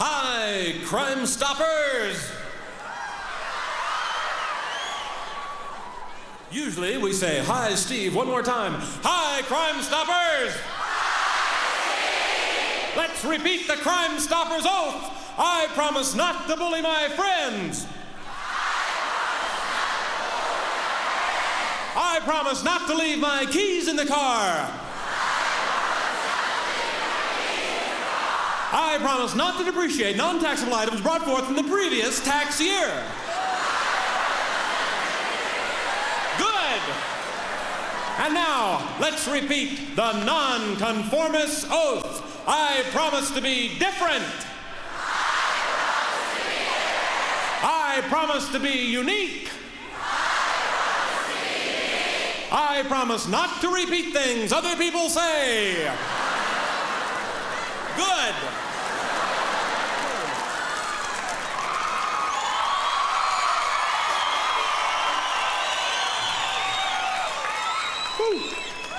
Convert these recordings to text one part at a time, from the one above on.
Hi, Crime Stoppers! Usually we say, hi, Steve, one more time. Hi, Crime Stoppers! Hi, let's repeat the Crime Stoppers' oath. I promise not to bully my friends. I promise not to leave my keys in the car. I promise not to depreciate non-taxable items brought forth in the previous tax year. Good. And now, let's repeat the non-conformist oath. I promise to be different. I promise to be unique. I promise not to repeat things other people say. Good. Woo.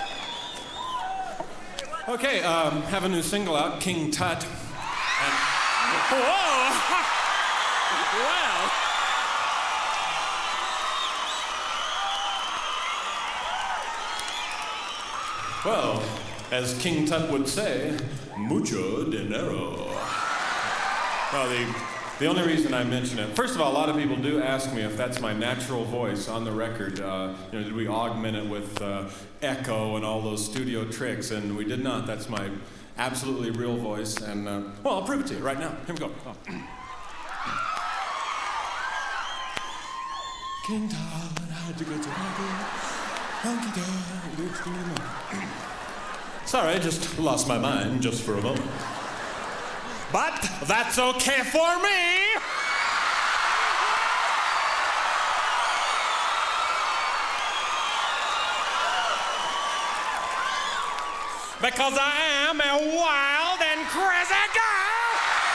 Okay, have a new single out, King Tut. And, whoa! Well. Well, as King Tut would say, mucho dinero. Well, the only reason I mention it, first of all, a lot of people do ask me if that's my natural voice on the record. Did we augment it with echo and all those studio tricks? And we did not. That's my absolutely real voice. And, well, I'll prove it to you right now. Here we go. Oh. King Tut had to get to Sorry, I just lost my mind just for a moment. But that's okay for me! Because I am a wild and crazy